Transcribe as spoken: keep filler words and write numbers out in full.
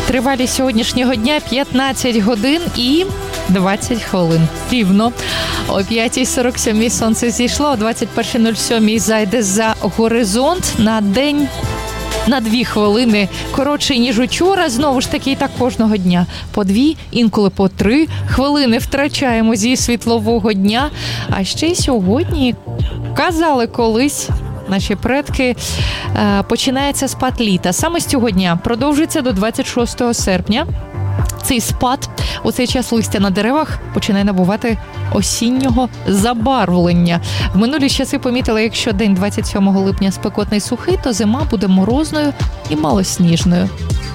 Тривалість сьогоднішнього дня п'ятнадцять годин і двадцять хвилин. Рівно. О п'ятій сорок сім сонце зійшло, о двадцять першій нуль сім зайде за горизонт. На день на дві хвилини коротший, ніж учора. Знову ж таки, і так кожного дня. По дві, інколи по три хвилини втрачаємо зі світлового дня. А ще й сьогодні, казали колись наші предки, починається спад літа. Саме з цього дня продовжується до двадцять шостого серпня. Цей спад, у цей час листя на деревах починає набувати осіннього забарвлення. В минулі часи помітили, якщо день двадцять сьомого липня спекотний сухий, то зима буде морозною і малосніжною.